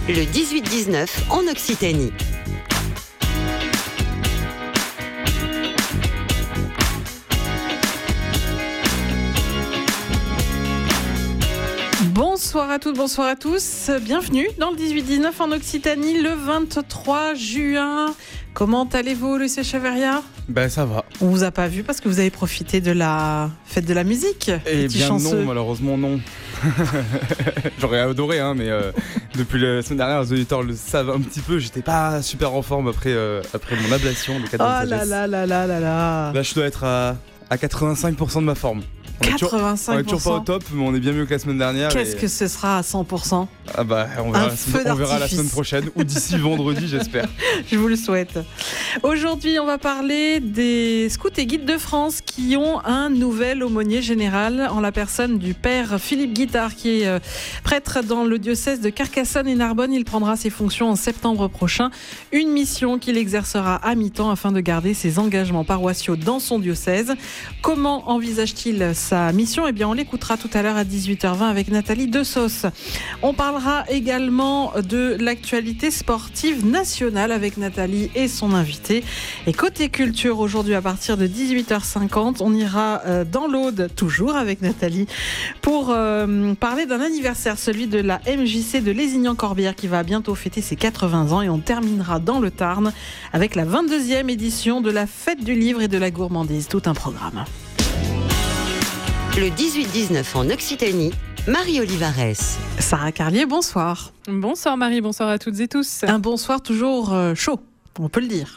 Le 18-19 en Occitanie. Bonsoir à toutes, bonsoir à tous. Bienvenue dans le 18-19 en Occitanie, le 23 juin. Comment allez-vous, Lucie Chaveria ? Ça va. On vous a pas vu parce que vous avez profité de la fête de la musique. Eh bien chanceux. non, malheureusement non. J'aurais adoré, mais depuis la semaine dernière, les auditeurs le savent un petit peu. J'étais pas super en forme après mon ablation de 4 ans de sagesse. Là. Là, je dois être à 85% de ma forme. On est toujours pas au top, mais on est bien mieux que la semaine dernière. Qu'est-ce que ce sera à 100% ? On verra la semaine prochaine ou d'ici vendredi, j'espère. Je vous le souhaite. Aujourd'hui, on va parler des scouts et guides de France qui ont un nouvel aumônier général en la personne du père Philippe Guittard, qui est prêtre dans le diocèse de Carcassonne et Narbonne. Il prendra ses fonctions en septembre prochain. Une mission qu'il exercera à mi-temps afin de garder ses engagements paroissiaux dans son diocèse. Comment envisage-t-il sa mission ? Eh bien, on l'écoutera tout à l'heure à 18h20 avec Nathalie Dessos. On parlera également de l'actualité sportive nationale avec Nathalie et son invité. Et côté culture, aujourd'hui à partir de 18h50, on ira dans l'Aude, toujours avec Nathalie, pour parler d'un anniversaire, celui de la MJC de Lézignan-Corbière qui va bientôt fêter ses 80 ans. Et on terminera dans le Tarn avec la 22e édition de la Fête du Livre et de la Gourmandise. Tout un programme. Le 18-19 en Occitanie, Marie Olivares. Sarah Carlier, bonsoir. Bonsoir Marie, bonsoir à toutes et tous. Un bonsoir toujours chaud, on peut le dire.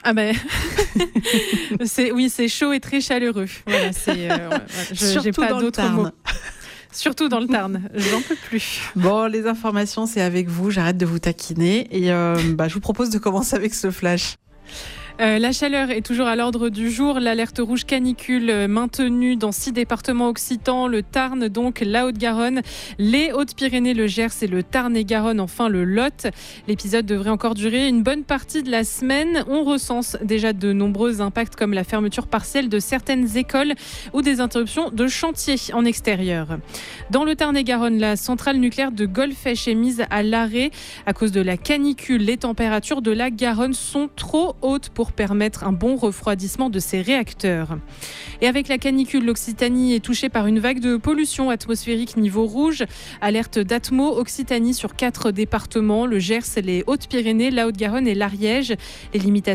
C'est chaud et très chaleureux. Voilà, j'ai pas d'autres mots. Surtout dans le Tarn, j'en peux plus. Bon, les informations, c'est avec vous, j'arrête de vous taquiner et je vous propose de commencer avec ce flash. La chaleur est toujours à l'ordre du jour. L'alerte rouge canicule maintenue dans 6 départements occitans. Le Tarn, donc la Haute-Garonne, les Hautes-Pyrénées, le Gers et le Tarn-et-Garonne, enfin le Lot. L'épisode devrait encore durer une bonne partie de la semaine. On recense déjà de nombreux impacts comme la fermeture partielle de certaines écoles ou des interruptions de chantier en extérieur. Dans le Tarn-et-Garonne, la centrale nucléaire de Golfech est mise à l'arrêt à cause de la canicule. Les températures de la Garonne sont trop hautes pour permettre un bon refroidissement de ces réacteurs. Et avec la canicule, l'Occitanie est touchée par une vague de pollution atmosphérique niveau rouge. Alerte d'Atmo Occitanie sur 4 départements, le Gers, les Hautes-Pyrénées, la Haute-Garonne et l'Ariège. Les limitations